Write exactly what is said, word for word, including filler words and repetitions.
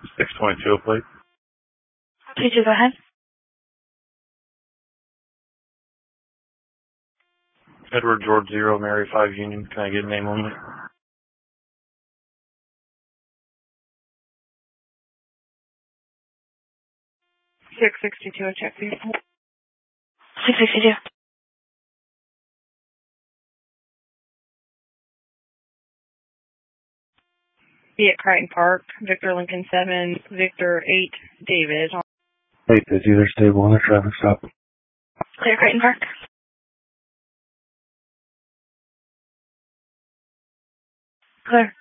six twenty-two plate. Teacher, go ahead. Edward George Zero, Mary Five Union. Can I get a name only? six sixty-two, a check please. six sixty-two. Be at Crichton Park, Victor Lincoln seven, Victor eight, David. Eight is either stable on the traffic stop. Clear Crichton Park. Clear.